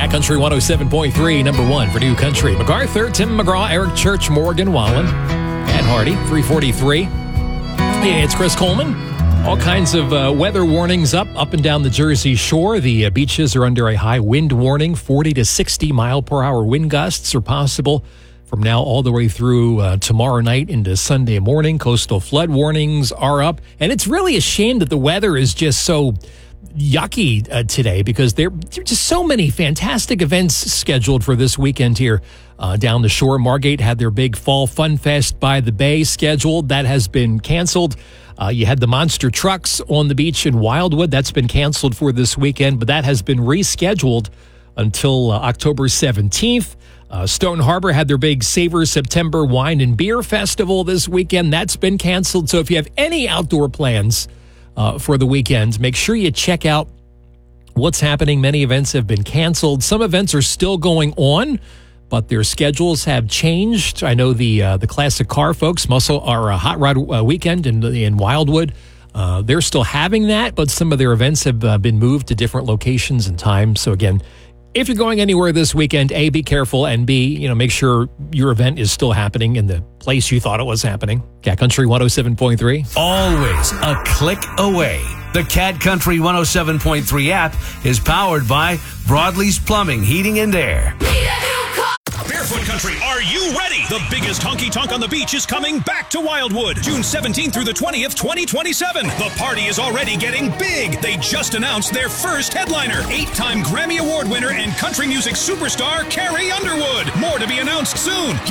Cat Country 107.3, number one for New Country. MacArthur, Tim McGraw, Eric Church, Morgan Wallen, and Hardy, 343. Hey, it's Chris Coleman. All kinds of weather warnings up and down the Jersey Shore. The beaches are under a high wind warning. 40 to 60 mile per hour wind gusts are possible from now all the way through tomorrow night into Sunday morning. Coastal flood warnings are up. And it's really a shame that the weather is just so yucky today, because there are just so many fantastic events scheduled for this weekend here down the shore. Margate had their big Fall Fun Fest by the Bay scheduled. That has been canceled. You had the monster trucks on the beach in Wildwood. That's been canceled for this weekend, but that has been rescheduled until October 17th. Stone Harbor had their big Savor September Wine and Beer Festival this weekend. That's been canceled. So if you have any outdoor plans for the weekend, make sure you check out what's happening. Many events have been canceled. Some events are still going on, but their schedules have changed. I know the classic car folks, Hot Rod Weekend in Wildwood, they're still having that, but some of their events have been moved to different locations and times. So again, if you're going anywhere this weekend, A, be careful, and B, make sure your event is still happening in the place you thought it was happening. Cat Country 107.3. Always a click away. The Cat Country 107.3 app is powered by Broadleys Plumbing, Heating and Air. Barefoot Country, are you ready? The biggest honky-tonk on the beach is coming back to Wildwood, June 17th through the 20th, 2027. The party is already getting big. They just announced their first headliner, 8-time Grammy Award winner and country music superstar Carrie Underwood. More to be announced soon.